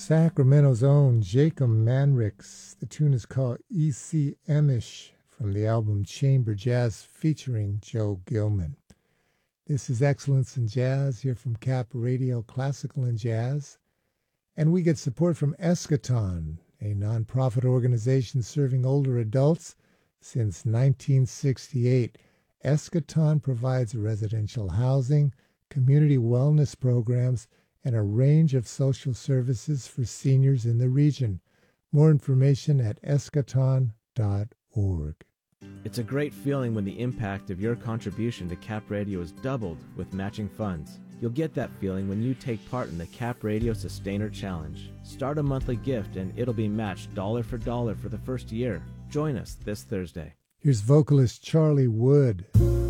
Sacramento's own Jacob Manrix. The tune is called E.C. Emish from the album Chamber Jazz featuring Joe Gilman. This is Excellence in Jazz here from Cap Radio Classical and Jazz. And we get support from Eschaton, a nonprofit organization serving older adults since 1968. Eschaton provides residential housing, community wellness programs, and a range of social services for seniors in the region. More information at eschaton.org. It's a great feeling when the impact of your contribution to Cap Radio is doubled with matching funds. You'll get that feeling when you take part in the Cap Radio Sustainer Challenge. Start a monthly gift and it'll be matched dollar for dollar for the first year. Join us this Thursday. Here's vocalist Charlie Wood.